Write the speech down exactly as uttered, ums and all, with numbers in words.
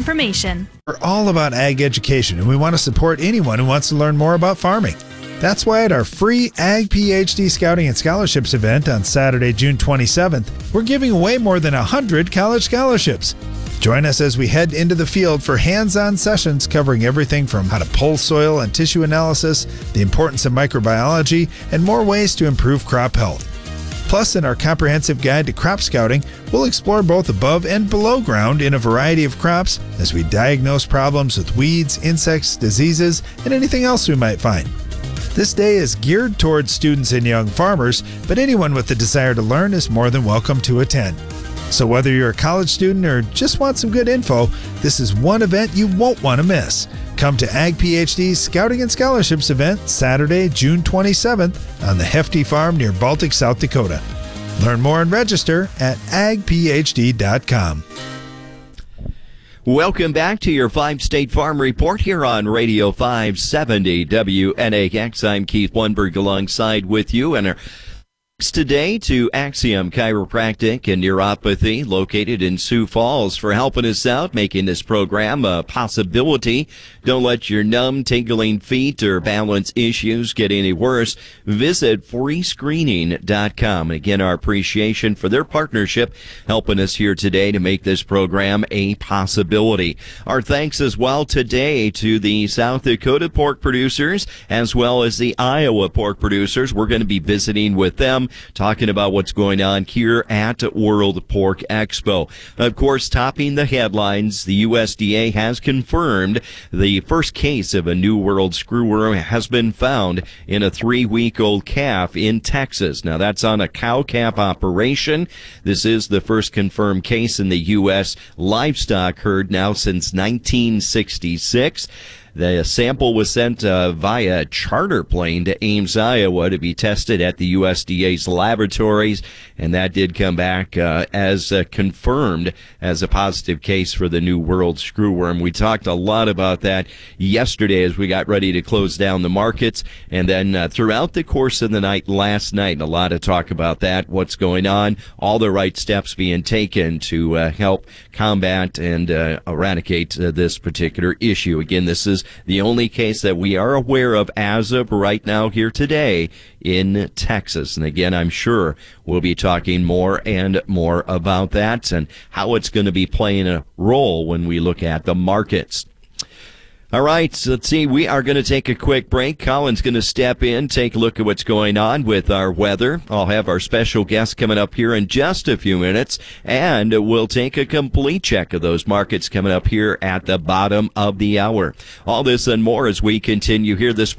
information. We're all about ag education, and we want to support anyone who wants to learn more about farming. That's why at our free Ag PhD Scouting and Scholarships event on Saturday, June twenty-seventh, we're giving away more than one hundred college scholarships. Join us as we head into the field for hands-on sessions covering everything from how to pull soil and tissue analysis, the importance of microbiology, and more ways to improve crop health. Plus, in our comprehensive guide to crop scouting, we'll explore both above and below ground in a variety of crops as we diagnose problems with weeds, insects, diseases, and anything else we might find. This day is geared towards students and young farmers, but anyone with the desire to learn is more than welcome to attend. So whether you're a college student or just want some good info, this is one event you won't want to miss. Come to Ag PhD's Scouting and Scholarships event Saturday, June twenty-seventh on the Hefty Farm near Baltic, South Dakota. Learn more and register at ag p h d dot com. Welcome back to your five-state farm report here on Radio five seventy W N A X. I'm Keith Lundberg alongside with you, and our thanks today to Axiom Chiropractic and Neuropathy, located in Sioux Falls, for helping us out, making this program a possibility. Don't let your numb, tingling feet or balance issues get any worse. Visit free screening dot com. Again, our appreciation for their partnership, helping us here today to make this program a possibility. Our thanks as well today to the South Dakota pork producers as well as the Iowa pork producers. We're going to be visiting with them, talking about what's going on here at World Pork Expo. Of course, topping the headlines, the U S D A has confirmed the first case of a New World screwworm has been found in a three-week-old calf in Texas. Now, that's on a cow-calf operation. This is the first confirmed case in the U S livestock herd now since nineteen sixty-six. The sample was sent uh, via charter plane to Ames, Iowa to be tested at the U S D A's laboratories, and that did come back uh, as uh, confirmed as a positive case for the New World screwworm. We talked a lot about that yesterday as we got ready to close down the markets, and then uh, throughout the course of the night last night, a lot of talk about that, what's going on, all the right steps being taken to uh, help combat and uh, eradicate uh, this particular issue. Again, this is the only case that we are aware of as of right now here today in Texas. And again, I'm sure we'll be talking more and more about that and how it's going to be playing a role when we look at the markets. All right, so let's see. We are going to take a quick break. Colin's going to step in, take a look at what's going on with our weather. I'll have our special guest coming up here in just a few minutes, and we'll take a complete check of those markets coming up here at the bottom of the hour. All this and more as we continue here this